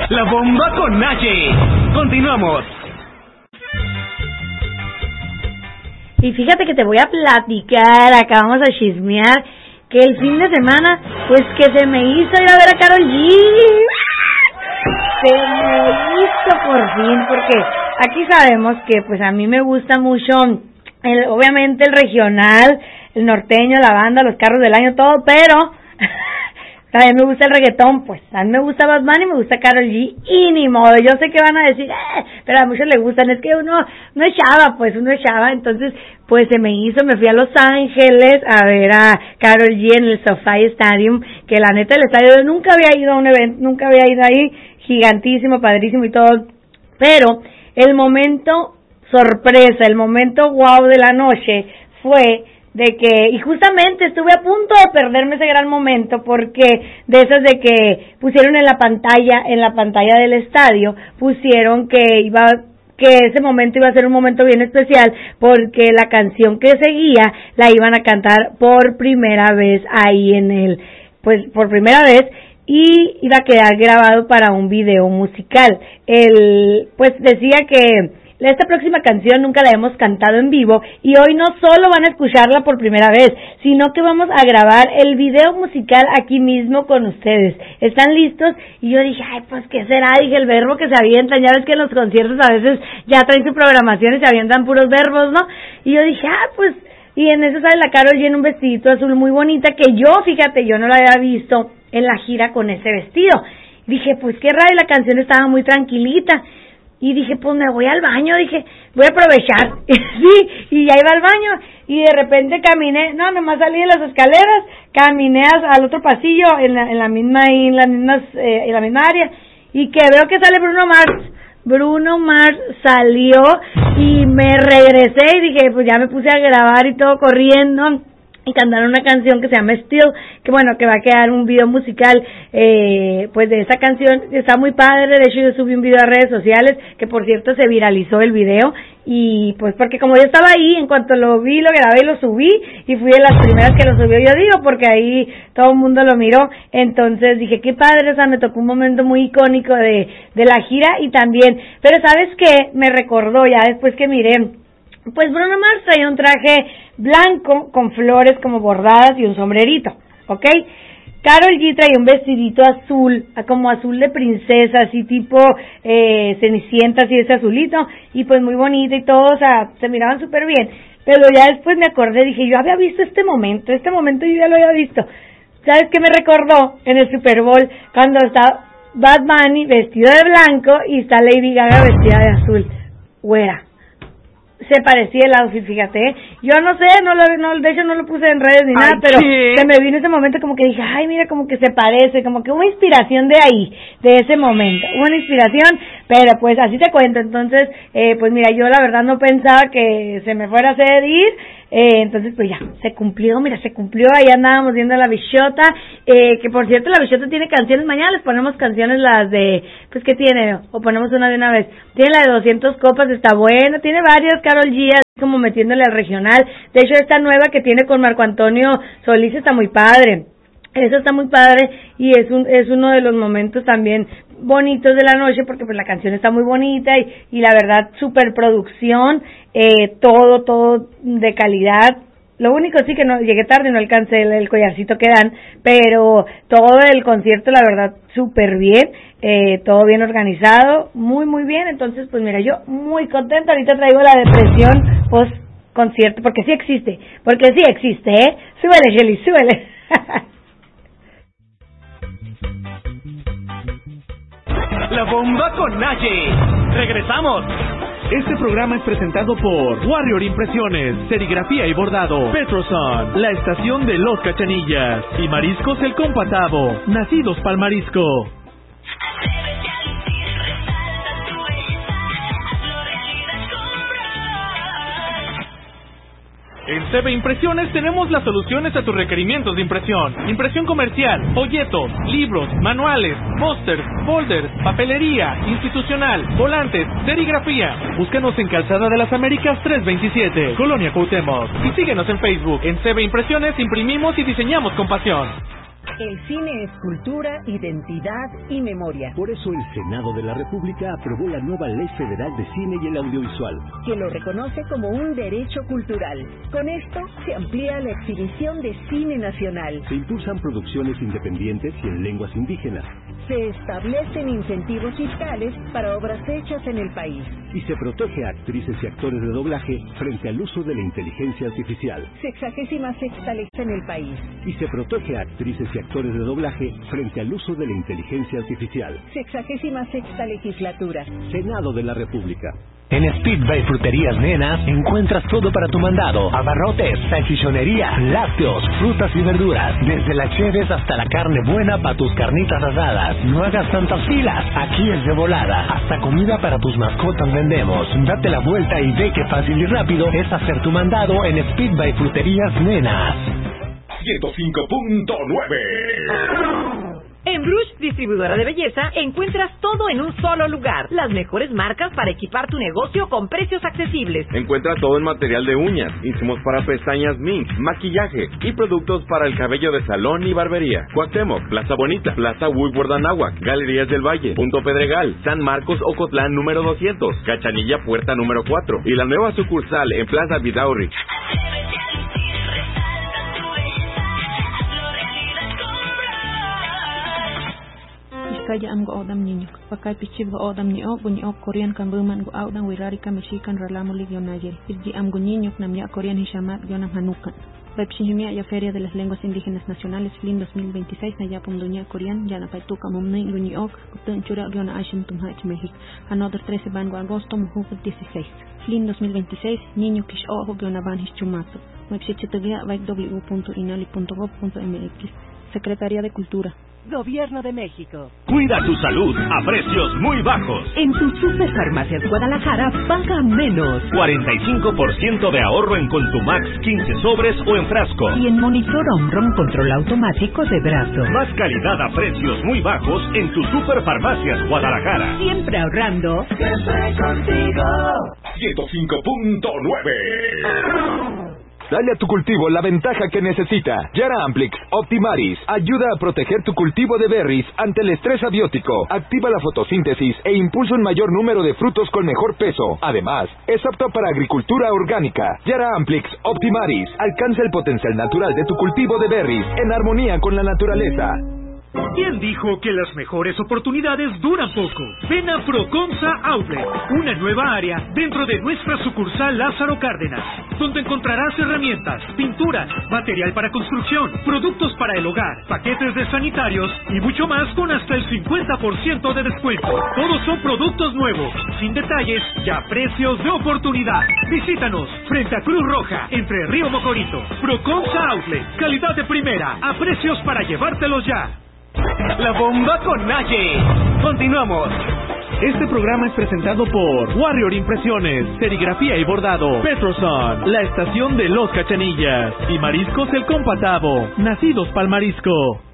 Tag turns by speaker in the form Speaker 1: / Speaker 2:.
Speaker 1: La bomba con Naye. Continuamos.
Speaker 2: Y fíjate que te voy a platicar, acá vamos a chismear, que el fin de semana, pues que se me hizo ir a ver a Karol G. Se me hizo por fin, porque aquí sabemos que pues a mí me gusta mucho, obviamente el regional, el norteño, la banda, los carros del año, todo, pero también me gusta el reggaetón, pues a mí me gusta Bad Bunny y me gusta Karol G, y ni modo, yo sé que van a decir, pero a muchos les gustan, es que uno es chava, entonces pues se me hizo, me fui a Los Ángeles a ver a Karol G en el SoFi Stadium, que la neta el estadio nunca había ido a un evento, nunca había ido ahí, gigantísimo, padrísimo y todo, pero el momento sorpresa, el momento wow de la noche fue de que, y justamente estuve a punto de perderme ese gran momento, porque de esas de que pusieron en la pantalla del estadio, pusieron que ese momento iba a ser un momento bien especial, porque la canción que seguía la iban a cantar por primera vez ahí por primera vez, y iba a quedar grabado para un video musical. Pues decía que esta próxima canción nunca la hemos cantado en vivo, y hoy no solo van a escucharla por primera vez, sino que vamos a grabar el video musical aquí mismo con ustedes. ¿Están listos? Y yo dije, pues ¿qué será? Dije, el verbo que se avientan, ya ves que en los conciertos a veces ya traen su programación y se avientan puros verbos, ¿no? Y yo dije, pues, y en eso sale la Karol G en un vestidito azul muy bonita, que yo no la había visto en la gira con ese vestido. Dije, pues qué raro, la canción estaba muy tranquilita. Y dije, pues me voy al baño, dije, voy a aprovechar. Sí, y ya iba al baño, y de repente caminé, nomás salí de las escaleras, caminé al otro pasillo, en la misma área, y que veo que sale Bruno Mars salió, y me regresé, y dije, pues ya me puse a grabar y todo corriendo, y cantaron una canción que se llama Still, que bueno, que va a quedar un video musical, pues de esa canción, está muy padre. De hecho yo subí un video a redes sociales, que por cierto se viralizó el video, y pues porque como yo estaba ahí, en cuanto lo vi, lo grabé y lo subí, y fui de las primeras que lo subió, yo digo, porque ahí todo el mundo lo miró, entonces dije, qué padre, o sea, me tocó un momento muy icónico de la gira, y también, pero ¿sabes qué? Me recordó ya después que miré, pues Bruno Mars traía un traje blanco con flores como bordadas y un sombrerito, ¿ok? Karol G traía un vestidito azul, como azul de princesa, así tipo Cenicienta, así ese azulito, y pues muy bonito y todo, o sea, se miraban súper bien. Pero ya después me acordé, dije, yo había visto este momento yo ya lo había visto. ¿Sabes qué me recordó? En el Super Bowl, cuando está Bad Bunny vestido de blanco y está Lady Gaga vestida de azul. Güera. Se parecía el outfit, fíjate, yo no sé, de hecho no lo puse en redes ni nada, pero se me vino ese momento como que dije, mira, como que se parece, como que hubo inspiración de ahí, de ese momento, hubo una inspiración, pero pues así te cuento. Entonces, pues mira, yo la verdad no pensaba que se me fuera a hacer ir, entonces pues ya, se cumplió, ahí andábamos viendo la bichota, que por cierto la bichota tiene canciones, mañana les ponemos canciones, las de, pues ¿qué tiene? O ponemos una de una vez, tiene la de 200 copas, está buena, tiene varias, Karol G, como metiéndole al regional. De hecho, esta nueva que tiene con Marco Antonio Solís está muy padre. Eso está muy padre, y es uno de los momentos también bonitos de la noche, porque pues la canción está muy bonita, y la verdad, super producción, todo de calidad. Lo único sí que no llegué tarde, no alcancé el collarcito que dan, pero todo el concierto, la verdad, súper bien, todo bien organizado, muy muy bien. Entonces pues mira, yo muy contenta. Ahorita traigo la depresión post concierto, porque sí existe, súbele Shelly, súbele.
Speaker 1: La bomba con Naye. Regresamos.
Speaker 3: Este programa es presentado por Warrior Impresiones, Serigrafía y Bordado, Petroson, la estación de Los Cachanillas y Mariscos El Compatavo, nacidos pa'l marisco. En CB Impresiones tenemos las soluciones a tus requerimientos de impresión. Impresión comercial, folletos, libros, manuales, pósters, folders, papelería, institucional, volantes, serigrafía. Búscanos en Calzada de las Américas 327, Colonia Cuauhtémoc. Y síguenos en Facebook. En CB Impresiones imprimimos y diseñamos con pasión.
Speaker 4: El cine es cultura, identidad y memoria.
Speaker 5: Por eso el Senado de la República aprobó la nueva Ley Federal de Cine y el Audiovisual,
Speaker 4: que lo reconoce como un derecho cultural. Con esto se amplía la exhibición de cine nacional.
Speaker 5: Se impulsan producciones independientes y en lenguas indígenas.
Speaker 4: Se establecen incentivos fiscales para obras hechas en el país.
Speaker 5: Y se protege a actrices y actores de doblaje frente al uso de la inteligencia artificial.
Speaker 4: 66ª ley en el país.
Speaker 5: Y se protege a actrices y actores de doblaje frente al uso de la inteligencia artificial.
Speaker 4: 66ª legislatura.
Speaker 5: Senado de la República.
Speaker 6: En Speedway Fruterías Nenas encuentras todo para tu mandado: abarrotes, salchichonería, lácteos, frutas y verduras, desde las cheves hasta la carne buena para tus carnitas asadas. No hagas tantas filas, aquí es de volada. Hasta comida para tus mascotas vendemos. Date la vuelta y ve qué fácil y rápido es hacer tu mandado en Speedway Fruterías Nenas.
Speaker 7: 105.9. En Brush, distribuidora de belleza, encuentras todo en un solo lugar. Las mejores marcas para equipar tu negocio con precios accesibles.
Speaker 8: Encuentra todo en material de uñas, insumos para pestañas mink, maquillaje y productos para el cabello de salón y barbería. Cuauhtémoc, Plaza Bonita, Plaza Woodward Anáhuac, Galerías del Valle, Punto Pedregal, San Marcos Ocotlán número 200, Cachanilla Puerta número 4 y la nueva sucursal en Plaza Vidaurri.
Speaker 9: Kaya am go odam ninyuk pakai pichib go odam ni ok bunyi ok Korean kan berman go odam wirari kamishikan ralamu ligionayel irji am go ninyuk nam ya Korean hishamat gionam hanukan Pepsinjumia ya Feria de las Lenguas Indígenas Nacionales FLIN 2026 na yapum dunia Korean ya na paituka mumnei bunyi ok kutun chura giona Ashim tumhach México another 13 ban go agosto muhu 16 FLIN 2026 niño kish ojo giona ban hischumato website www.inali.gov.mx Secretaría de Cultura.
Speaker 7: Gobierno de México.
Speaker 1: Cuida tu salud a precios muy bajos.
Speaker 7: En tu Superfarmacias Guadalajara paga menos.
Speaker 1: 45% de ahorro en Contumax 15 sobres o en frasco.
Speaker 7: Y en monitor Omron control automático de brazo.
Speaker 1: Más calidad a precios muy bajos en tu Superfarmacias Guadalajara.
Speaker 7: Siempre ahorrando.
Speaker 4: Siempre contigo.
Speaker 10: 105.9. Dale a tu cultivo la ventaja que necesita. Yara Amplix Optimaris ayuda a proteger tu cultivo de berries ante el estrés abiótico. Activa la fotosíntesis e impulsa un mayor número de frutos con mejor peso. Además, es apto para agricultura orgánica. Yara Amplix Optimaris alcanza el potencial natural de tu cultivo de berries en armonía con la naturaleza.
Speaker 1: ¿Quién dijo que las mejores oportunidades duran poco? Ven a Procomsa Outlet, una nueva área dentro de nuestra sucursal Lázaro Cárdenas, donde encontrarás herramientas, pinturas, material para construcción, productos para el hogar, paquetes de sanitarios y mucho más con hasta el 50% de descuento. Todos son productos nuevos, sin detalles y a precios de oportunidad. Visítanos frente a Cruz Roja, entre Río Mocorito. Procomsa Outlet, calidad de primera, a precios para llevártelos ya. La bomba con Naye. Continuamos. Este programa es presentado por Warrior Impresiones, Serigrafía y Bordado, Petroson, la estación de Los Cachanillas y Mariscos El Compatavo, nacidos pa'l marisco.